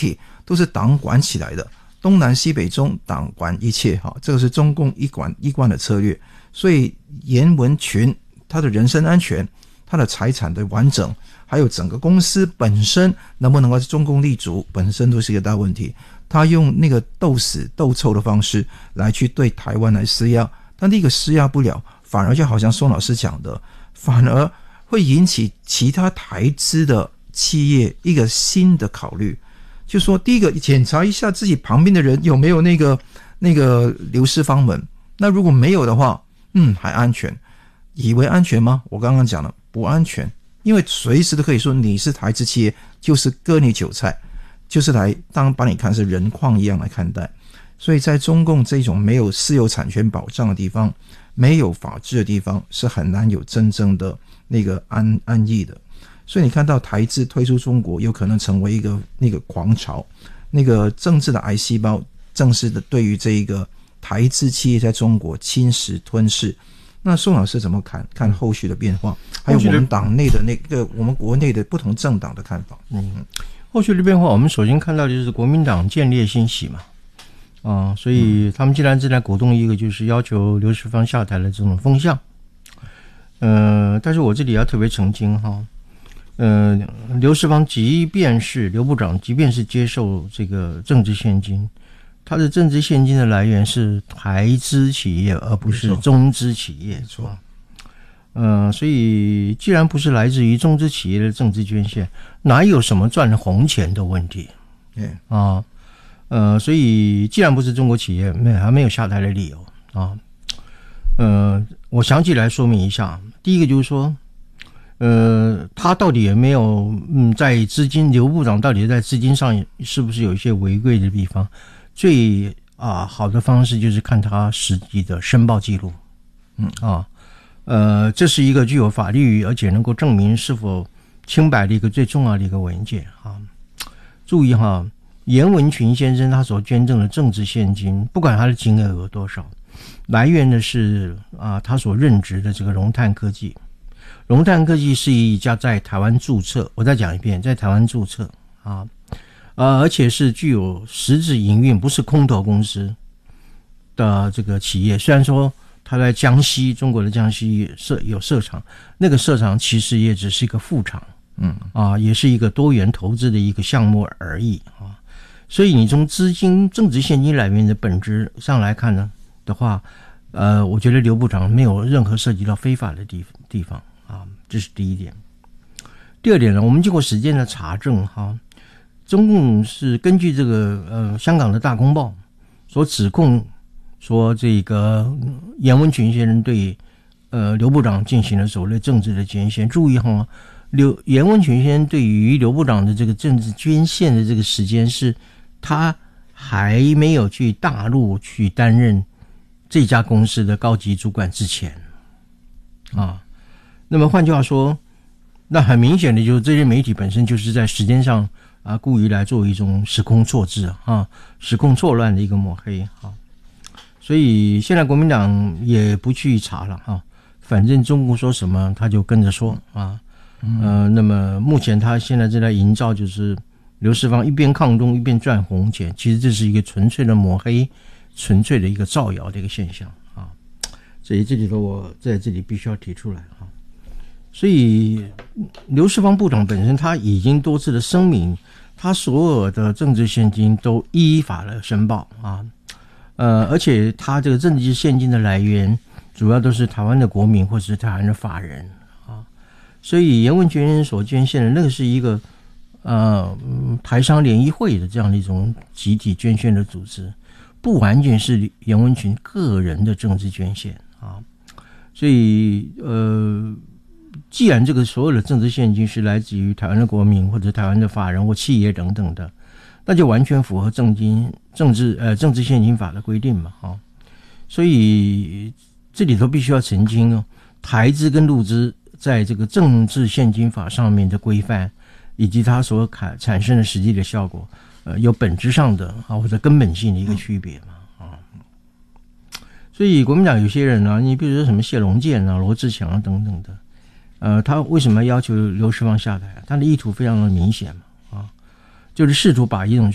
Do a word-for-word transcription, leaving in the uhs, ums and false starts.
体都是党管起来的，东南西北中党管一切，这个是中共一贯一贯的策略。所以严文群他的人身安全，他的财产的完整，还有整个公司本身能不能够中共立足，本身都是一个大问题。他用那个斗死斗臭的方式来去对台湾来施压，但第一个施压不了，反而就好像宋老师讲的，反而会引起其他台资的企业一个新的考虑，就说第一个检查一下自己旁边的人有没有那个那个刘氏方门，那如果没有的话，嗯，还安全。以为安全吗？我刚刚讲了，不安全，因为随时都可以说你是台资企业，就是割你韭菜，就是来当把你看是人矿一样来看待。所以在中共这种没有私有产权保障的地方，没有法治的地方，是很难有真正的那个安安逸的。所以你看到台资推出中国，有可能成为一个那个狂潮，那个政治的癌细胞正式的对于这一个台资企业在中国侵蚀吞噬。那宋老师怎么看看后续的变化，还有我们党内的那个我们国内的不同政党的看法？ 嗯，后续的变化，我们首先看到就是国民党见猎欣喜嘛，啊，所以他们既然是在鼓动一个就是要求刘世芳下台的这种风向，呃，但是我这里要特别澄清哈，呃，刘世芳即便是刘部长，即便是接受这个政治现金。它的政治现金的来源是台资企业，而不是中资企业。没错，呃，所以既然不是来自于中资企业的政治捐献，哪有什么赚红钱的问题？嗯啊，呃，所以既然不是中国企业，没还没有下台的理由啊。呃，我详细来说明一下。第一个就是说，呃，他到底有没有嗯，在资金刘部长到底在资金上是不是有一些违规的地方？最啊好的方式就是看他实际的申报记录，嗯啊，呃，这是一个具有法律而且能够证明是否清白的一个最重要的一个文件啊。注意哈，严文群先生他所捐赠的政治现金，不管他的金额有多少，来源的是啊他所任职的这个荣碳科技。荣碳科技是一家在台湾注册，我再讲一遍，在台湾注册啊。呃，而且是具有实质营运，不是空头公司的这个企业。虽然说它在江西，中国的江西设有设厂，那个设厂其实也只是一个副厂，嗯啊，也是一个多元投资的一个项目而已啊。所以你从资金政治现金来源的本质上来看呢的话，呃，我觉得刘部长没有任何涉及到非法的地地方啊，这是第一点。第二点呢，我们经过时间的查证哈。中共是根据这个呃香港的大公报所指控说，这个严文群先生对呃刘部长进行了所谓政治的捐献。注意哈，刘严文群先生对于刘部长的这个政治捐献的这个时间是他还没有去大陆去担任这家公司的高级主管之前啊。那么换句话说，那很明显的就是这些媒体本身就是在时间上。啊，故意来做一种时空错置啊，时空错乱的一个抹黑啊，所以现在国民党也不去查了啊，反正中共说什么他就跟着说啊，呃，那么目前他现在正在营造就是刘世芳一边抗中一边赚红钱，其实这是一个纯粹的抹黑，纯粹的一个造谣的一个现象啊，所以这里头我在这里必须要提出来啊。所以刘世芳部长本身他已经多次的声明，他所有的政治现金都依法的申报啊，呃，而且他这个政治现金的来源主要都是台湾的国民或者是台湾的法人啊，所以严文群先生所捐献的那个是一个呃台商联谊会的这样的一种集体捐献的组织，不完全是严文群个人的政治捐献啊，所以呃。既然这个所有的政治现金是来自于台湾的国民或者台湾的法人或企业等等的，那就完全符合政金政治呃政治现金法的规定嘛，哈、哦。所以这里头必须要澄清哦，台资跟陆资在这个政治现金法上面的规范，以及它所产生的实际的效果，呃，有本质上的啊或者根本性的一个区别嘛，啊。所以国民党有些人啊，你比如说什么谢龙介啊、罗志强啊等等的。呃，他为什么要求刘世芳下台？他的意图非常的明显嘛，啊，就是试图把一种